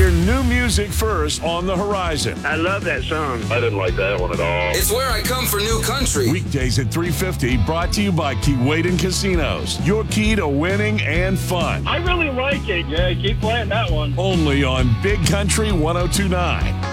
hear new music first on the horizon. I love that song. I didn't like that one at all. It's where I come for new country. Weekdays at 3:50, brought to you by Keewaydin Casinos. Your key to winning and fun. I really like it. Yeah, keep playing that one. Only on Big Country 102.9.